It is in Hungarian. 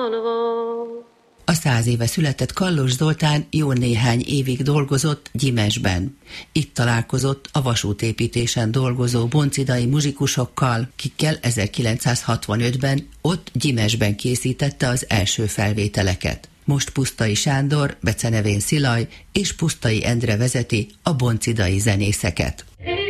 A 100 éve született Kallos Zoltán jó néhány évig dolgozott Gyimesben. Itt találkozott a vasútépítésen dolgozó boncidai muzsikusokkal, kikkel 1965-ben ott Gyimesben készítette az első felvételeket. Most Pusztai Sándor, becenevén Szilaj és Pusztai Endre vezeti a boncidai zenészeket.